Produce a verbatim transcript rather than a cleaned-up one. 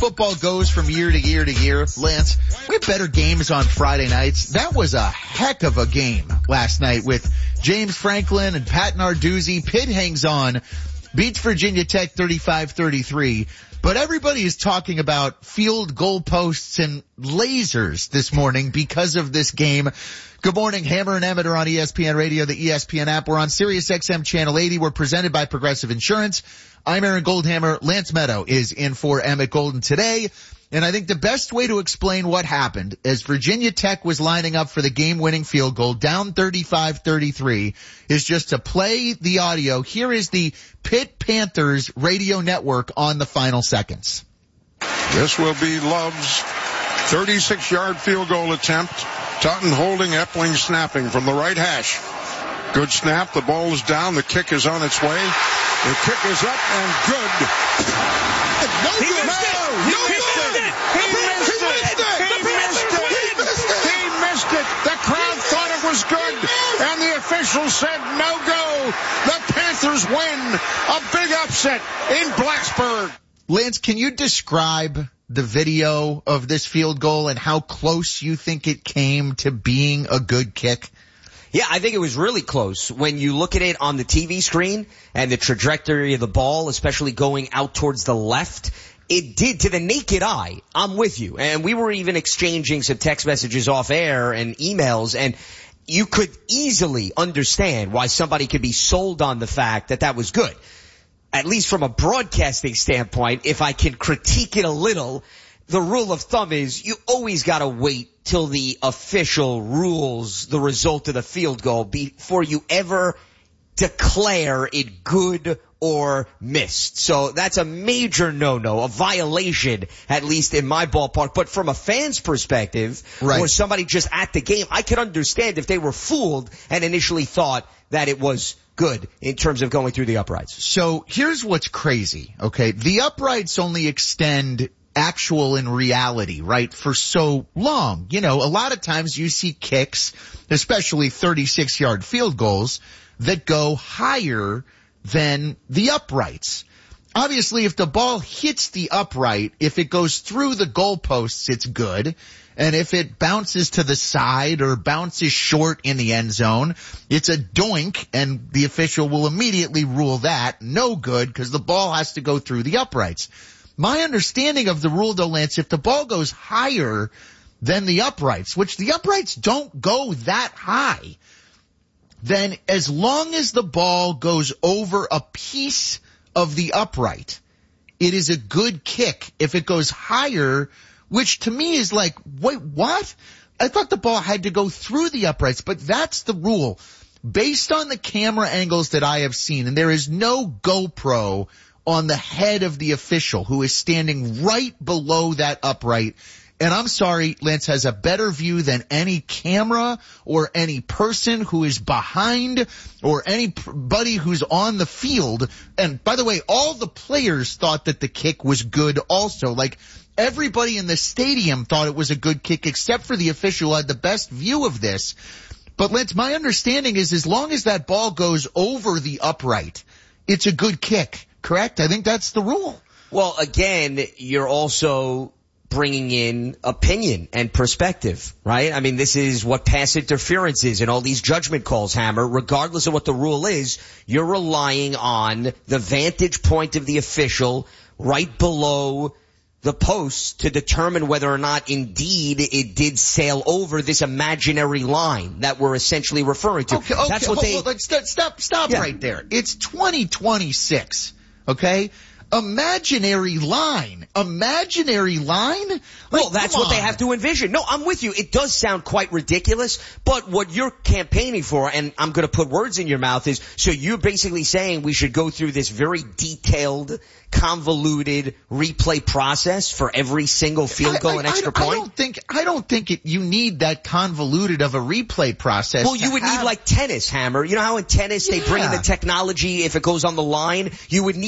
football goes from year to year to year, Lance, we have better games on Friday nights. That was a heck of a game last night with James Franklin and Pat Narduzzi. Pitt hangs on, beats Virginia Tech thirty-five thirty-three. But everybody is talking about field goal posts and lasers this morning because of this game. Good morning, Hammer and Emmett are on E S P N Radio, the E S P N app. We're on Sirius X M Channel eighty. We're presented by Progressive Insurance. I'm Aaron Goldhammer. Lance Meadow is in for Emmett Golden today. And I think the best way to explain what happened as Virginia Tech was lining up for the game-winning field goal, down thirty-five thirty-three, is just to play the audio. Here is the Pitt Panthers radio network on the final seconds. This will be Love's thirty-six-yard field goal attempt. Totten holding, Epling snapping from the right hash. Good snap. The ball is down. The kick is on its way. The kick is up and good. No he good. Missed it. No, He no missed good. it. He missed it. He missed it. He missed it. He missed it. The crowd thought it was good, and the officials said no go. The Panthers win. A big upset in Blacksburg. Lance, can you describe the video of this field goal and how close you think it came to being a good kick? Yeah, I think it was really close. When you look at it on the T V screen and the trajectory of the ball, especially going out towards the left, it did to the naked eye. I'm with you. And we were even exchanging some text messages off air and emails, and you could easily understand why somebody could be sold on the fact that that was good. At least from a broadcasting standpoint, if I can critique it a little, the rule of thumb is you always got to wait till the official rules the result of the field goal before you ever declare it good or missed. So that's a major no-no, a violation, at least in my ballpark. But from a fan's perspective, right, or somebody just at the game, I could understand if they were fooled and initially thought that it was good in terms of going through the uprights. So here's what's crazy, okay? The uprights only extend actual in reality, right, for so long. You know, a lot of times you see kicks, especially thirty-six-yard field goals, that go higher than the uprights. Obviously, if the ball hits the upright, if it goes through the goalposts, it's good. And if it bounces to the side or bounces short in the end zone, it's a doink, and the official will immediately rule that no good because the ball has to go through the uprights. My understanding of the rule, though, Lance, if the ball goes higher than the uprights, which the uprights don't go that high, then as long as the ball goes over a piece of the upright, it is a good kick. If it goes higher, which to me is like, wait, what? I thought the ball had to go through the uprights, but that's the rule. Based on the camera angles that I have seen, and there is no GoPro on the head of the official who is standing right below that upright. And I'm sorry, Lance has a better view than any camera or any person who is behind or anybody who's on the field. And by the way, all the players thought that the kick was good also. Like, everybody in the stadium thought it was a good kick except for the official who had the best view of this. But Lance, my understanding is as long as that ball goes over the upright, it's a good kick. Correct? I think that's the rule. Well, again, you're also bringing in opinion and perspective, right? I mean, this is what pass interference is and all these judgment calls, Hammer. Regardless of what the rule is, you're relying on the vantage point of the official right below the post to determine whether or not indeed it did sail over this imaginary line that we're essentially referring to. Okay, okay, That's what hold, they... hold, hold, stop, stop, stop yeah. right there. It's twenty twenty-six, okay? Imaginary line. Imaginary line? Like, well, that's what they have to envision. No, I'm with you. It does sound quite ridiculous, but what you're campaigning for, and I'm going to put words in your mouth, is so you're basically saying we should go through this very detailed, convoluted replay process for every single field goal I, I, and extra I, point? I don't think, I don't think it, you need that convoluted of a replay process. Well, you would have... need like tennis, Hammer. You know how in tennis they yeah. bring in the technology if it goes on the line? You would need